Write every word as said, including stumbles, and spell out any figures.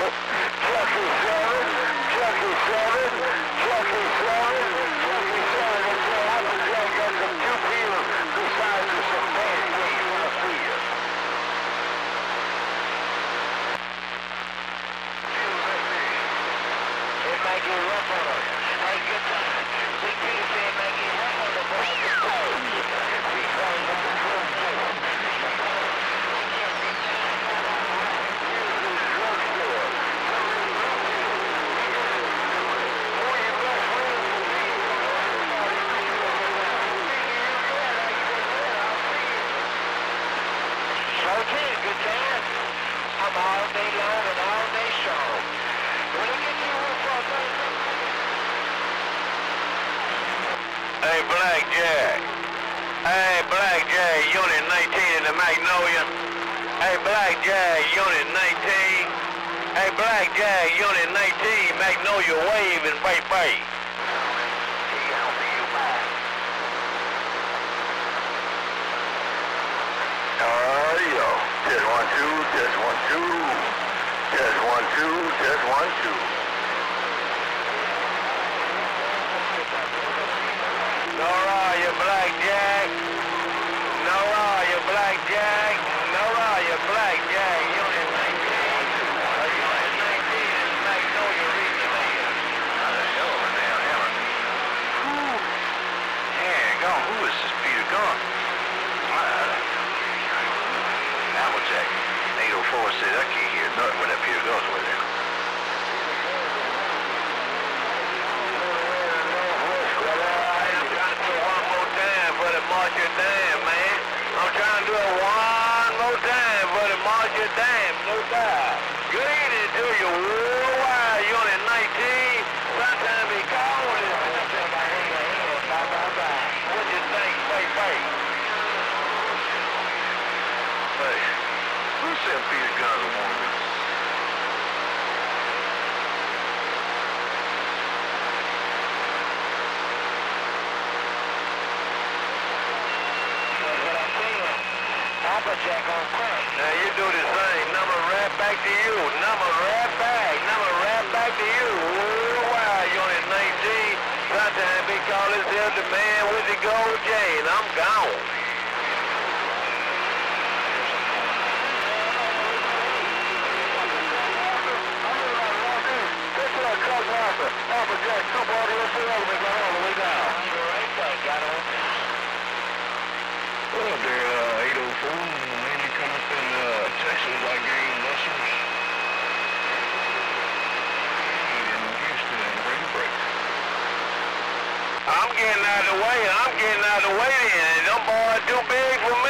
Chucky seven, Chucky seven, Chucky seven, Chucky seven. Okay, Applejack got some two people besides the some bad things on the field. It might get rough on us. Hey, good time. Big Peter said it might get rough on the boys. We calling them the drug store. Okay, good time. I'm all day long and all day strong. When I get to you real far, Hey, Blackjack. Hey, Blackjack, Unit nineteen in the Magnolia. Hey, Blackjack, Unit nineteen. Hey, Blackjack, Unit nineteen, Magnolia Wave and Bite Bite. Oh, yo. Test one, two, test one, two. Test one, two, test one, two. Nora, you Blackjack. Nora, you Blackjack. Nora, you Blackjack. Unit nineteen. Uh, Unit nineteen is Magnolia Region. That's a hell of a damn hammer. Whew. Yeah, gone. Who is this Peter Gunn? Applejack. eight oh four said I can't hear nothing when that Peter Gunn's with him. March your dam, man. I'm trying to do it one more time for the march your dam, no doubt. Good evening to you, worldwide Unit nineteen. Sometimes he called it. What you think, Bite Bite? Hey, who said Peter Gunn wanted me? Applejack on crack. Now you do the same. Number right back to you. Number right back. Number right back to you. Worldwide Unit nineteen. Sometimes we call himself the man with the gold chain. I'm gone. Applejack, two body up the other, got all the way down. Right back. Got on. Well, there, uh, eight oh four, and then you come up in, uh, Texas like game buses. And in Houston and Green Break. I'm getting out of the way.